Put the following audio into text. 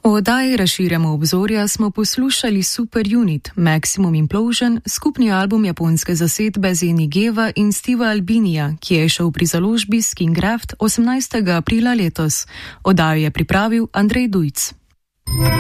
V oddaji Razširjamo obzorja smo poslušali Super Unit, Maximum Implosion, skupni album japonske zasedbe Zeni Geva in Steva Albinija, ki je šel pri založbi Skingraft 18. aprila letos. Oddajo je pripravil Andrej Dujc.